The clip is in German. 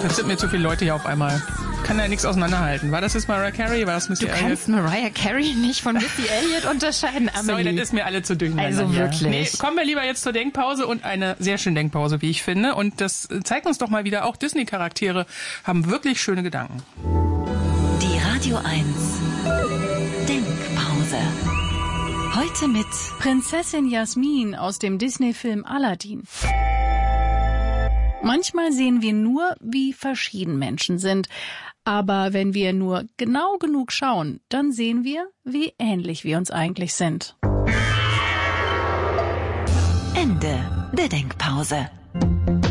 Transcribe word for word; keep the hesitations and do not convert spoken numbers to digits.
Das sind mir zu viele Leute hier auf einmal. Kann da nichts auseinanderhalten. War das jetzt Mariah Carey? War das Missy Elliott? Du kannst Mariah Carey nicht von Missy Elliott unterscheiden, Amelie. Sorry, das ist mir alle zu durcheinander. Also hier. wirklich. Nee, kommen wir lieber jetzt zur Denkpause und eine sehr schöne Denkpause, wie ich finde. Und das zeigt uns doch mal wieder, auch Disney-Charaktere haben wirklich schöne Gedanken. Die Radio eins Denkpause. Heute mit Prinzessin Jasmin aus dem Disney-Film Aladdin. Manchmal sehen wir nur, wie verschieden Menschen sind. Aber wenn wir nur genau genug schauen, dann sehen wir, wie ähnlich wir uns eigentlich sind. Ende der Denkpause.